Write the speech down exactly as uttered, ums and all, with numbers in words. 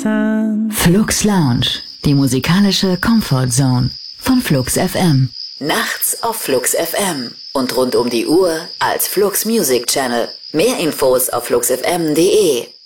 sun. Flux Lounge, die musikalische Comfort Zone von Flux F M. Nachts auf Flux F M und rund um die Uhr als Flux Music Channel. Mehr Infos auf flux f m punkt d e.